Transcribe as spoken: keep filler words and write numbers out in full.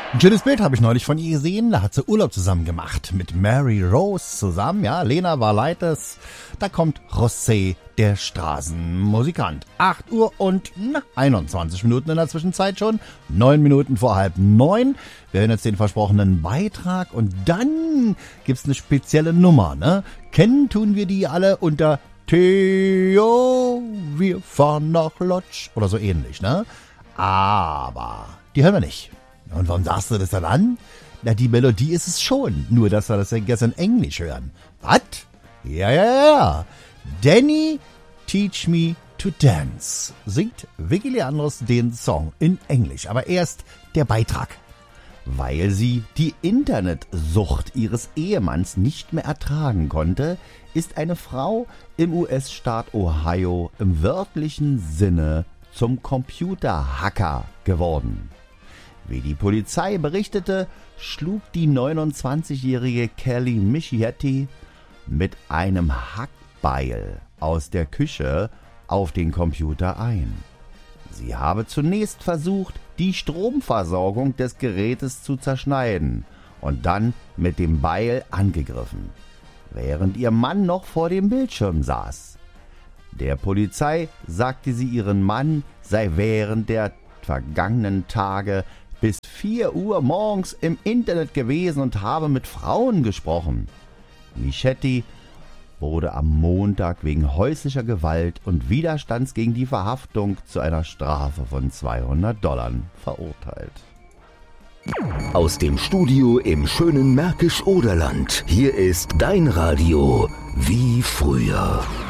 Ein schönes Bild habe ich neulich von ihr gesehen. Da hat sie Urlaub zusammen gemacht. Mit Mary Rose zusammen. Ja, Lena war Leites. Da kommt José, der Straßenmusikant. acht Uhr und na, einundzwanzig Minuten in der Zwischenzeit schon. neun Minuten vor halb neun. Wir hören jetzt den versprochenen Beitrag. Und dann gibt's eine spezielle Nummer, ne? Kennen tun wir die alle unter Theo, wir fahren nach Lodz. Oder so ähnlich, ne? Aber die hören wir nicht. Und warum sagst du das dann an? Na, die Melodie ist es schon, nur dass wir das ja gestern in Englisch hören. Was? Ja, ja, ja. Danny, Teach Me to Dance singt Vicky Leandros den Song in Englisch. Aber erst der Beitrag. Weil sie die Internetsucht ihres Ehemanns nicht mehr ertragen konnte, ist eine Frau im U S-Staat Ohio im wörtlichen Sinne zum Computerhacker geworden. Wie die Polizei berichtete, schlug die neunundzwanzigjährige Kelly Michietti mit einem Hackbeil aus der Küche auf den Computer ein. Sie habe zunächst versucht, die Stromversorgung des Gerätes zu zerschneiden und dann mit dem Beil angegriffen, während ihr Mann noch vor dem Bildschirm saß. Der Polizei sagte sie, ihren Mann sei während der vergangenen Tage bis vier Uhr morgens im Internet gewesen und habe mit Frauen gesprochen. Michietti wurde am Montag wegen häuslicher Gewalt und Widerstands gegen die Verhaftung zu einer Strafe von zweihundert Dollar verurteilt. Aus dem Studio im schönen Märkisch-Oderland. Hier ist dein Radio wie früher.